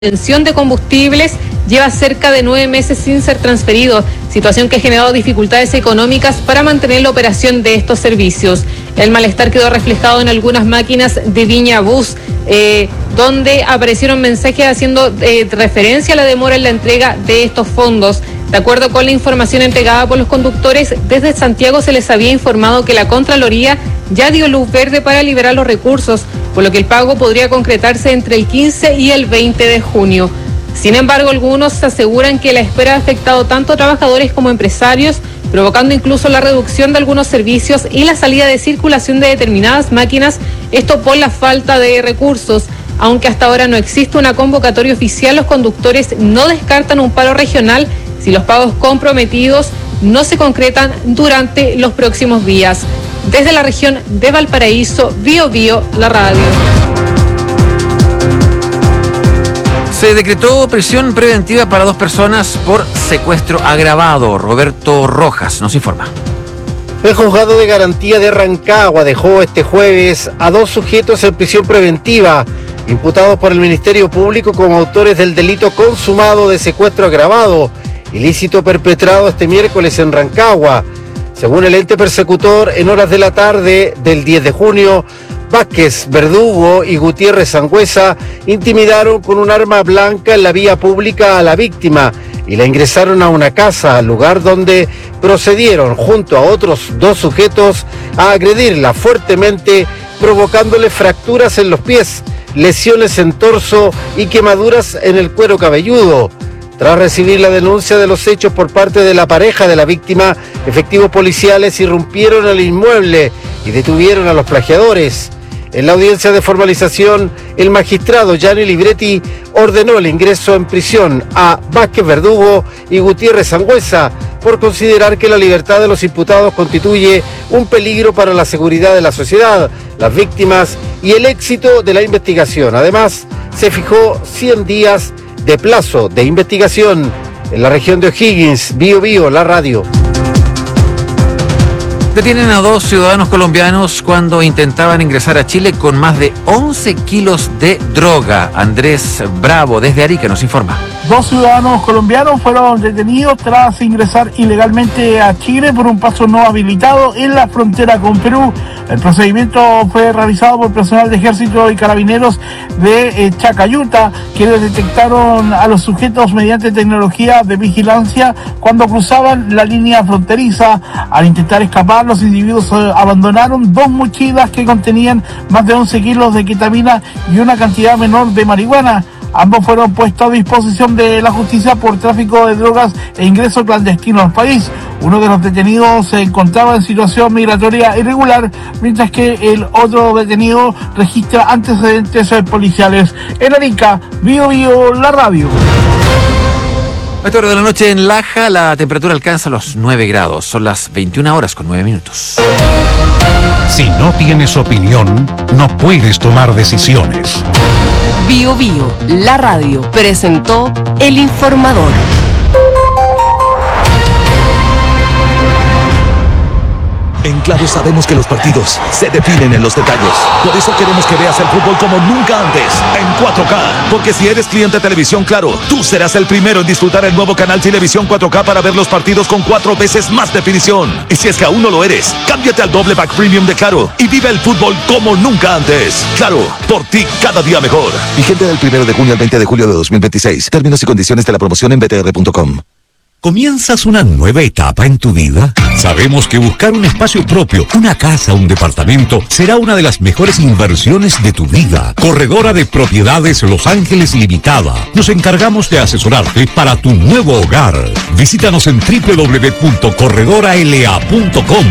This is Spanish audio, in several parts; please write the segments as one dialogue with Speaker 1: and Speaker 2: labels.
Speaker 1: manutención de combustibles lleva cerca de 9 meses sin ser transferido, situación que ha generado dificultades económicas para mantener la operación de estos servicios. El malestar quedó reflejado en algunas máquinas de Viña Bus, donde aparecieron mensajes haciendo referencia a la demora en la entrega de estos fondos. De acuerdo con la información entregada por los conductores, desde Santiago se les había informado que la Contraloría ya dio luz verde para liberar los recursos, por lo que el pago podría concretarse entre el 15 y el 20 de junio. Sin embargo, algunos aseguran que la espera ha afectado tanto a trabajadores como a empresarios, provocando incluso la reducción de algunos servicios y la salida de circulación de determinadas máquinas, esto por la falta de recursos. Aunque hasta ahora no existe una convocatoria oficial, los conductros no descartan un paro regional si los pagos comprometidos no se concretan durante los próximos días. Desde la región de Valparaíso, Bío Bío, la radio.
Speaker 2: Se decretó prisión preventiva para 2 personas por secuestro agravado. Roberto Rojas nos informa.
Speaker 3: El juzgado de garantía de Rancagua dejó este jueves a 2 sujetos en prisión preventiva, imputados por el Ministerio Público como autores del delito consumado de secuestro agravado, ilícito perpetrado este miércoles en Rancagua. Según el ente persecutor, en horas de la tarde del 10 de junio, Vázquez, Verdugo y Gutiérrez Sangüesa intimidaron con un arma blanca en la vía pública a la víctima y la ingresaron a una casa, lugar donde procedieron junto a otros 2 sujetos a agredirla fuertemente, provocándole fracturas en los pies, lesiones en torso y quemaduras en el cuero cabelludo. Tras recibir la denuncia de los hechos por parte de la pareja de la víctima, efectivos policiales irrumpieron al inmueble y detuvieron a los plagiadores. En la audiencia de formalización, el magistrado Gianni Libretti ordenó el ingreso en prisión a Vázquez Verdugo y Gutiérrez Sangüesa por considerar que la libertad de los imputados constituye un peligro para la seguridad de la sociedad, las víctimas y el éxito de la investigación. Además, se fijó 100 días de plazo de investigación. En la región de O'Higgins, Bío Bío, la radio.
Speaker 2: Detienen a 2 ciudadanos colombianos cuando intentaban ingresar a Chile con más de 11 kilos de droga. Andrés Bravo, desde Arica, nos informa.
Speaker 4: 2 ciudadanos colombianos fueron detenidos tras ingresar ilegalmente a Chile por un paso no habilitado en la frontera con Perú. El procedimiento fue realizado por personal de Ejército y Carabineros de Chacayuta, quienes detectaron a los sujetos mediante tecnología de vigilancia cuando cruzaban la línea fronteriza. Al intentar escapar, los individuos abandonaron 2 mochilas que contenían más de 11 kilos de ketamina y una cantidad menor de marihuana. Ambos fueron puestos a disposición de la justicia por tráfico de drogas e ingreso clandestino al país. Uno de los detenidos se encontraba en situación migratoria irregular, mientras que el otro detenido registra antecedentes policiales. En Arica, Bío Bío, la radio.
Speaker 2: A esta hora de la noche en Laja, la temperatura alcanza los 9 grados. Son las 21 horas con 9 minutos.
Speaker 5: Si no tienes opinión, no puedes tomar decisiones.
Speaker 6: Bío Bío, la radio, presentó El Informador.
Speaker 7: En Claro sabemos que los partidos se definen en los detalles. Por eso queremos que veas el fútbol como nunca antes, en 4K. Porque si eres cliente de Televisión Claro, tú serás el primero en disfrutar el nuevo canal Televisión 4K para ver los partidos con 4 veces más definición. Y si es que aún no lo eres, cámbiate al doble pack premium de Claro y vive el fútbol como nunca antes. Claro, por ti cada día mejor. Vigente del 1 de junio al 20 de julio de 2026. Términos y condiciones de la promoción en btr.com.
Speaker 5: ¿Comienzas una nueva etapa en tu vida? Sabemos que buscar un espacio propio, una casa, un departamento, será una de las mejores inversiones de tu vida. Corredora de Propiedades Los Ángeles Limitada. Nos encargamos de asesorarte para tu nuevo hogar. Visítanos en www.corredorala.com.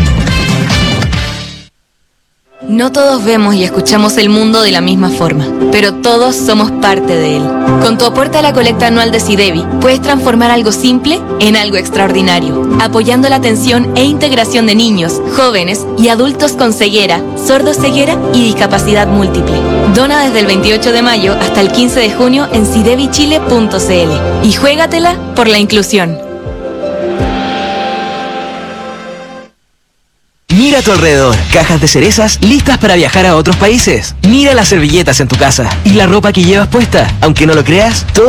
Speaker 8: No todos vemos y escuchamos el mundo de la misma forma, pero todos somos parte de él. Con tu aporte a la colecta anual de SIDEBI, puedes transformar algo simple en algo extraordinario, apoyando la atención e integración de niños, jóvenes y adultos con ceguera, sordoceguera y discapacidad múltiple. Dona desde el 28 de mayo hasta el 15 de junio en sidebichile.cl y juégatela por la inclusión.
Speaker 9: Mira a tu alrededor, cajas de cerezas listas para viajar a otros países. Mira las servilletas en tu casa y la ropa que llevas puesta. Aunque no lo creas, todo